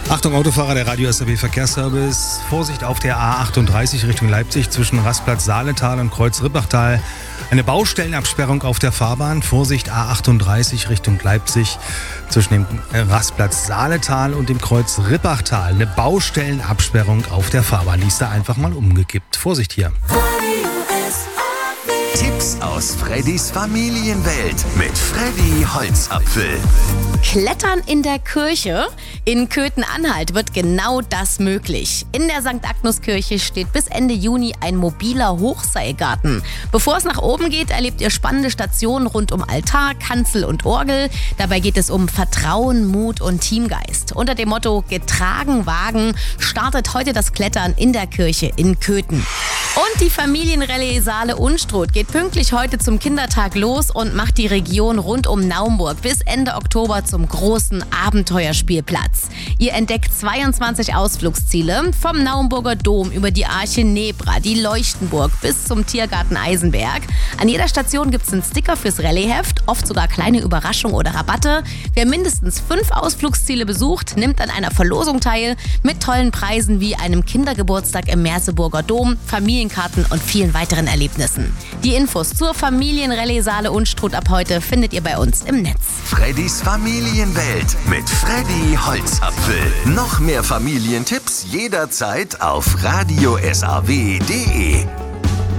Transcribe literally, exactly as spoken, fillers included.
Achtung Autofahrer, der Radio S A B Verkehrsservice. Vorsicht auf der A achtunddreißig Richtung Leipzig zwischen Rastplatz Saaletal und Kreuz Rippachtal. Eine Baustellenabsperrung auf der Fahrbahn. Vorsicht A achtunddreißig Richtung Leipzig zwischen dem Rastplatz Saaletal und dem Kreuz Rippachtal. Eine Baustellenabsperrung auf der Fahrbahn. Die ist da einfach mal umgekippt. Vorsicht hier. Tipps aus Freddys Familienwelt mit Freddy Holzapfel. Klettern in der Kirche. In Köthen-Anhalt wird genau das möglich. In der Sankt Agnes-Kirche steht bis Ende Juni ein mobiler Hochseilgarten. Bevor es nach oben geht, erlebt ihr spannende Stationen rund um Altar, Kanzel und Orgel. Dabei geht es um Vertrauen, Mut und Teamgeist. Unter dem Motto Getragen wagen startet heute das Klettern in der Kirche in Köthen. Und die Familienrallye Saale-Unstrut geht pünktlich heute zum Kindertag los und macht die Region rund um Naumburg bis Ende Oktober zum großen Abenteuerspielplatz. Ihr entdeckt zweiundzwanzig Ausflugsziele, vom Naumburger Dom über die Arche Nebra, die Leuchtenburg bis zum Tiergarten Eisenberg. An jeder Station gibt es einen Sticker fürs Rallyeheft, oft sogar kleine Überraschungen oder Rabatte. Wer mindestens fünf Ausflugsziele besucht, nimmt an einer Verlosung teil mit tollen Preisen wie einem Kindergeburtstag im Merseburger Dom, Familienkarten und vielen weiteren Erlebnissen. Die Infos zur Familienrallye Saale-Unstrut ab heute findet ihr bei uns im Netz. Freddys Familienwelt mit Freddy Holzapfel. Noch mehr Familientipps jederzeit auf radio s a w punkt d e.